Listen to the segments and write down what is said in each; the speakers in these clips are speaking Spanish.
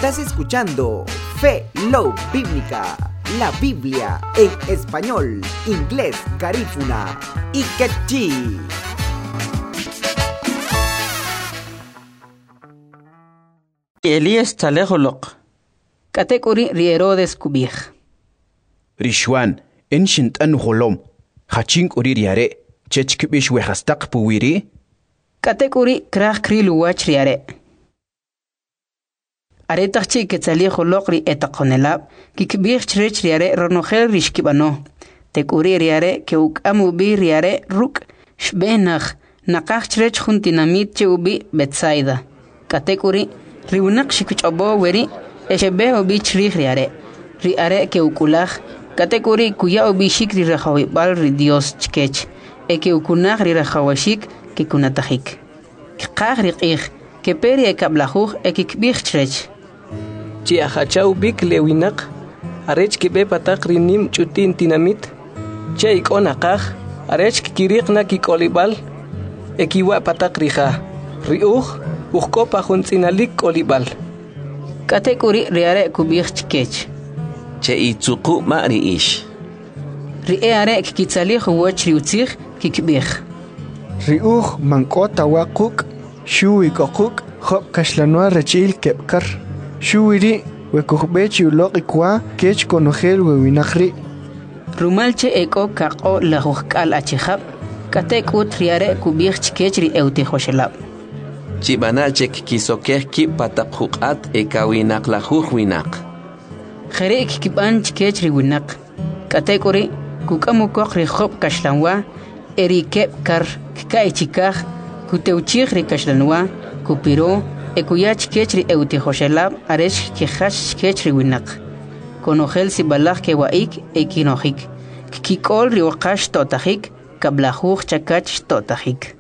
Estás escuchando Fe Love Bíblica, la Biblia en español, inglés, garífuna y quechí. Elías talejolok. Katekuri Herodes kubij. Rishwan, enshint an holom. Hachink uri riare. Chechkibish wehastak puwiri. Katekuri krach krilu wach riare. Aretachchi ketzalejolok ri etakonelab. Kikbij chrech riare ronogel rishkibano. Tekuri riare ke ukamu bi riare ruk. Shbenach. Nakach chrech juntinamit che ubi Betsaida. Katekuri riunak shikuchabo weri. Eshebe obi chrich riare ke ukulach. Katekuri kuya obi shikri rajawibal ri Dios chkech. Eke ukunach ri rajawashik ke kunatahik. Kikach riqich. Ke peri ekablajuj ekikbich chrech. Chi achachau bik lewinak. Arech kibe patak rinim chutin tinamit. Che ikonakach. Arech kikirik na kikolibal. Ekiwa patak rija. Riuj. Ujkopa juntinalik kolibal. Katekuri riare kubich chkech. Che itzuku ma riish. Riare kikitzalih woch riutzich kikbich. Riuj mankota wakuk. Shui kokuk. Hop kashlanua rechil kepkar. Shuiri wekukbechi ulokikwa kech konogel wewinakri. Rumalche eko kako lahukal achihab. Katekut riare kubich chkech ri eutihoshelab. Chibanachek kisokeh ki patakhuqat ekawinak lahuq winak. Khere kiban chkech ri winak. Katekuri kukamukok ri khob kashlanwa eri kepkar kaichikaj kuteuchig ri kashlanwa kupiro ekuya chkech ri eutihoshelab aresh kihash chkech ri winak. Konogel sibalaj ke waik ekinojik. Kikol ri waqash totajik kablajuj chakach totajik.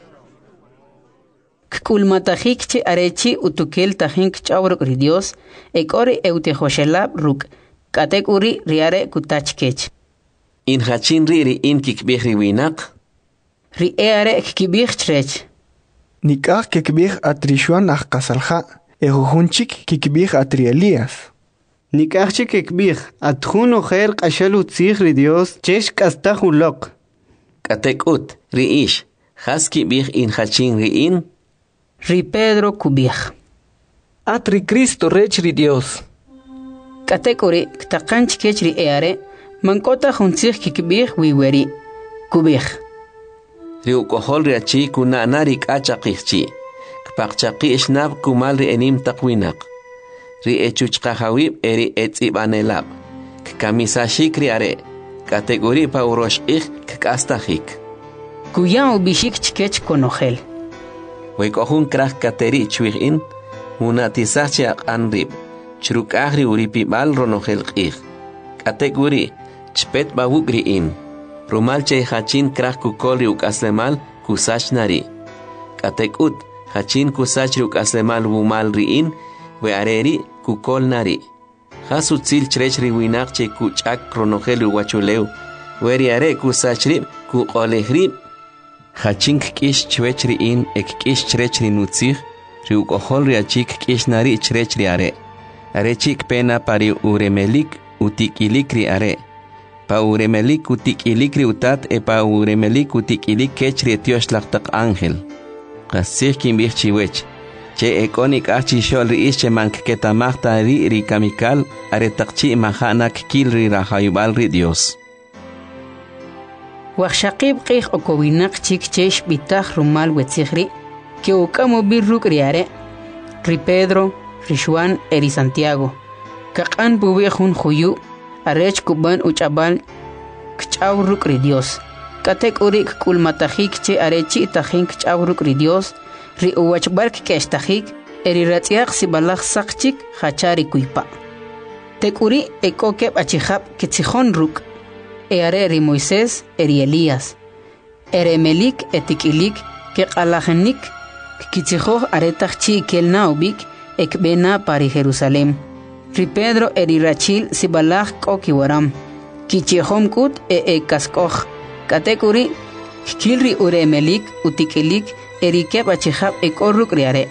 Kulmatajik che arechi utukel tajink chawruk ri Dios ekore eutihoshelab ruk. Katekuri riare kutachkech. In hachin ri in kikbih ri winak. Ri eare kikbih chrech. Nikach kikbih atrishuan kasalja. Ehujunchik kikbih atri Elías. Nikach kikbih atjun ojer kashalu tzig ri Dios chesh kastajulok. Katekut riish. Has kibih in hachin ri in. Ri Pedro kubij. Atri Cristo rech ri Dios. Katekuri ktakanch kech ri eare mankota juntzig kikbih wiweri. Kubij. Ri ukohol ri achi kuna narik achaqihchi. Kpaqchaqi ishnab kumal ri enim taqwinak. Ri echuchqahawib eri etzibanelab. Kamisashik ri are. Katekuri pa uroshqih kastahik. Kuya ubishik chkech konogel. Wekohun krach kateri chwigin, munatisachi anrib, chruk agri uripibal ronogel qig. Kateguri, chpet bawugri in. Rumalche hachin krach kukoli ukaslemal kusach nari. Katekut, hachin kusach ukaslemal wumal riin, we areri kukol nari. Hasutzil chrech riwinak che kuchak ronogel uwachuleu, weri are kusach rib kukolehrib. Hachink kish chwechri in ek kish chrechri nutzig, riuk ohol riachik kish nari chrechri are. Are chik pena pari uremelik utikilik ri are. Pa uremelik utikilik ri utat e pa uremelik utikilik kechri etiosh laktak ángel. Kasih kimbich chiwech. Che ekonik achi shol ri ische mank ketamachta ri kamikal are takchi mahanak kil ri rahayubal ri Dios. Waqshaqib qih okowinak chik chesh bitaj rumal wetzigri ke ukamo birruk riare. Ri Pedro, Rishuan eri Santiago. Kaqan buwejun juyu arech kuban uchabal kchawruk ri Dios. Katek urik kulmatajik che arechi tajin kchawruk ri Dios. Ri uwachbark keshtajik eri ratziaq sibalaj saqchik hachari kuipa. Tekuri ekokeb achihab kitzijon ruk. Eare ri Moisés eri Elías. Eremelik etikilik ke qalajenik kitzijoj aretachchi kelna ubik ekbena pari Jerusalem. Ri Pedro eri Rachil sibalaj kokiwaram. Kichejom kut kaskoj. Katekuri kilri uremelik utikilik erikeb achihab ekorruk riare.